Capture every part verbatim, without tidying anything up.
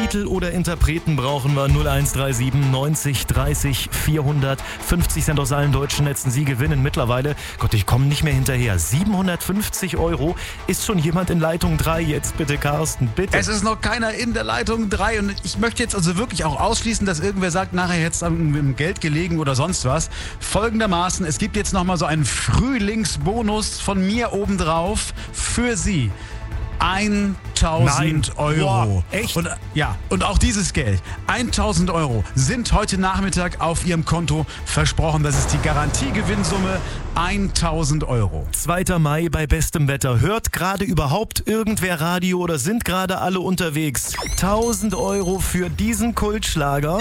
Titel oder Interpreten brauchen wir. null eins drei sieben neunzig dreißig vierhundert. fünfzig Cent aus allen deutschen Netzen. Sie gewinnen mittlerweile. Gott, ich komme nicht mehr hinterher. siebenhundertfünfzig Euro. Ist schon jemand in Leitung drei? Jetzt bitte, Carsten, bitte. Es ist noch keiner in der Leitung drei und ich möchte jetzt also wirklich auch ausschließen, dass irgendwer sagt, nachher hätte es am Geld gelegen oder sonst was. Folgendermaßen, es gibt jetzt nochmal so einen Frühlingsbonus von mir obendrauf für Sie. tausend Euro. Boah, echt? Und, ja, und auch dieses Geld, tausend Euro, sind heute Nachmittag auf Ihrem Konto versprochen. Das ist die Garantiegewinnsumme, tausend Euro. zweiter Mai bei bestem Wetter. Hört gerade überhaupt irgendwer Radio oder sind gerade alle unterwegs? tausend Euro für diesen Kultschlager.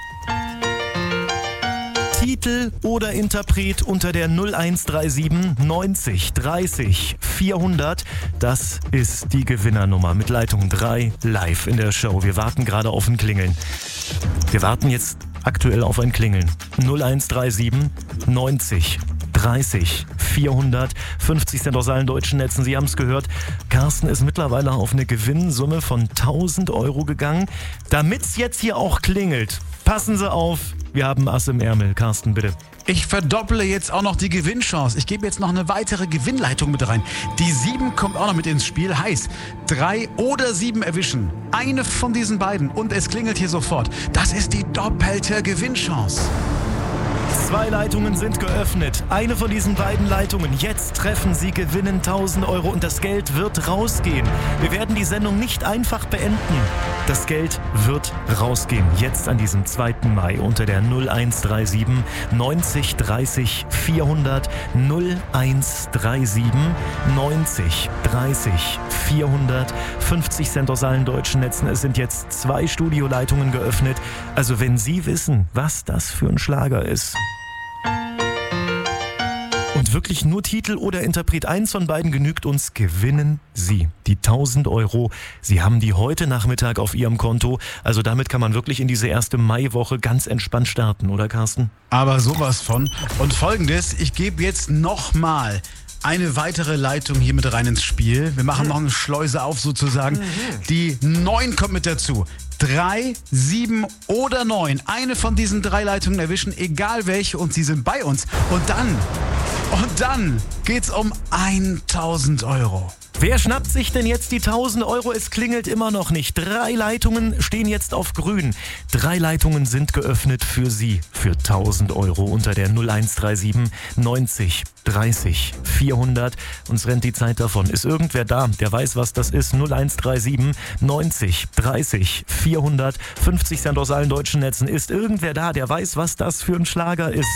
Titel oder Interpret unter der null eins drei sieben neunzig dreißig vierhundert. Das ist die Gewinnernummer mit Leitung drei live in der Show. Wir warten gerade auf ein Klingeln. Wir warten jetzt aktuell auf ein Klingeln. null eins drei sieben neunzig dreißig vierhundert. fünfzig Cent aus allen deutschen Netzen. Sie haben es gehört. Carsten ist mittlerweile auf eine Gewinnsumme von tausend Euro gegangen. Damit es jetzt hier auch klingelt, passen Sie auf. Wir haben Ass im Ärmel. Carsten, bitte. Ich verdopple jetzt auch noch die Gewinnchance. Ich gebe jetzt noch eine weitere Gewinnleitung mit rein. Die sieben kommt auch noch mit ins Spiel. Heißt, drei oder sieben erwischen. Eine von diesen beiden und es klingelt hier sofort. Das ist die doppelte Gewinnchance. Zwei Leitungen sind geöffnet. Eine von diesen beiden Leitungen. Jetzt treffen Sie, gewinnen tausend Euro und das Geld wird rausgehen. Wir werden die Sendung nicht einfach beenden. Das Geld wird rausgehen. Jetzt an diesem zweiten Mai unter der null eins drei sieben neunzig dreißig vierhundert. null eins drei sieben neunzig dreißig vierhundert. fünfzig Cent aus allen deutschen Netzen. Es sind jetzt zwei Studioleitungen geöffnet. Also wenn Sie wissen, was das für ein Schlager ist. Und wirklich nur Titel oder Interpret, eins von beiden genügt uns, gewinnen Sie die tausend Euro. Sie haben die heute Nachmittag auf Ihrem Konto. Also damit kann man wirklich in diese erste Maiwoche ganz entspannt starten, oder Carsten? Aber sowas von. Und folgendes, ich gebe jetzt nochmal eine weitere Leitung hier mit rein ins Spiel. Wir machen noch eine Schleuse auf sozusagen. Die neun kommt mit dazu. Drei, sieben oder neun. Eine von diesen drei Leitungen erwischen, egal welche, und sie sind bei uns. Und dann, und dann geht's um tausend Euro. Wer schnappt sich denn jetzt die tausend Euro? Es klingelt immer noch nicht. Drei Leitungen stehen jetzt auf grün. Drei Leitungen sind geöffnet für Sie. Für tausend Euro unter der null eins drei sieben neunzig dreißig vierhundert. Uns rennt die Zeit davon. Ist irgendwer da, der weiß, was das ist? null eins drei sieben neunzig dreißig vierhundert. fünfzig Cent aus allen deutschen Netzen. Ist irgendwer da, der weiß, was das für ein Schlager ist?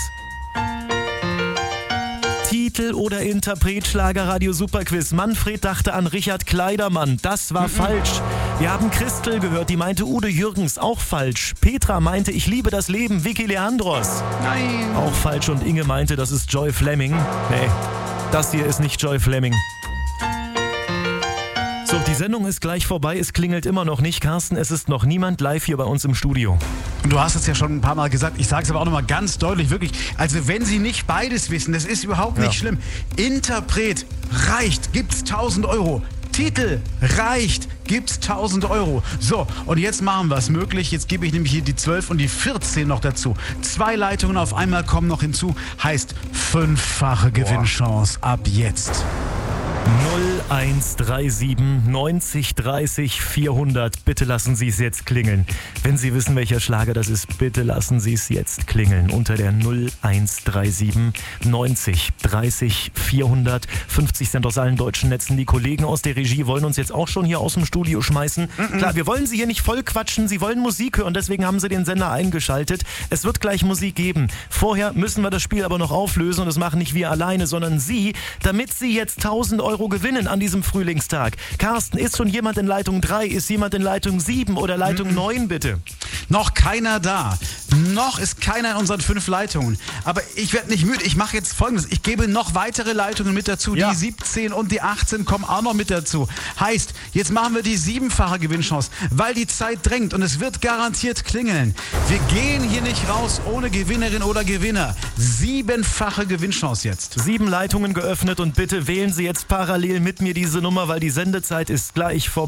Titel oder Interpret, Schlagerradio Superquiz. Manfred dachte an Richard Kleidermann. Das war falsch. Wir haben Christel gehört, die meinte Udo Jürgens. Auch falsch. Petra meinte Ich liebe das Leben. Vicky Leandros. Nein. Auch falsch. Und Inge meinte, das ist Joy Fleming. Nee, das hier ist nicht Joy Fleming. So, die Sendung ist gleich vorbei. Es klingelt immer noch nicht. Carsten, es ist noch niemand live hier bei uns im Studio. Du hast es ja schon ein paar Mal gesagt, ich sage es aber auch nochmal ganz deutlich, wirklich, also wenn Sie nicht beides wissen, das ist überhaupt nicht Ja. schlimm. Interpret reicht, gibt's tausend Euro. Titel reicht, gibt's tausend Euro. So, und jetzt machen wir es möglich. Jetzt gebe ich nämlich hier die zwölf und die vierzehn noch dazu. Zwei Leitungen auf einmal kommen noch hinzu. Heißt fünffache Gewinnchance ab jetzt. null eins drei sieben neunzig dreißig vierhundert. Bitte lassen Sie es jetzt klingeln. Wenn Sie wissen, welcher Schlager das ist, bitte lassen Sie es jetzt klingeln. Unter der null eins drei sieben neunzig dreißig vierhundert. fünfzig Cent aus allen deutschen Netzen. Die Kollegen aus der Regie wollen uns jetzt auch schon hier aus dem Studio schmeißen. Mm-mm. Klar, wir wollen Sie hier nicht voll quatschen. Sie wollen Musik hören, deswegen haben Sie den Sender eingeschaltet. Es wird gleich Musik geben. Vorher müssen wir das Spiel aber noch auflösen und das machen nicht wir alleine, sondern Sie, damit Sie jetzt tausend Euro gewinnen an diesem Frühlingstag. Carsten, ist schon jemand in Leitung drei? Ist jemand in Leitung sieben oder Leitung Mhm. neun, bitte? Noch keiner da. Noch ist keiner in unseren fünf Leitungen. Aber ich werde nicht müde. Ich mache jetzt Folgendes. Ich gebe noch weitere Leitungen mit dazu. Ja. Die siebzehn und die achtzehn kommen auch noch mit dazu. Heißt, jetzt machen wir die siebenfache Gewinnchance, weil die Zeit drängt und es wird garantiert klingeln. Wir gehen hier nicht raus ohne Gewinnerin oder Gewinner. Siebenfache Gewinnchance jetzt. Sieben Leitungen geöffnet und bitte wählen Sie jetzt parallel mit mir diese Nummer, weil die Sendezeit ist gleich vorbei.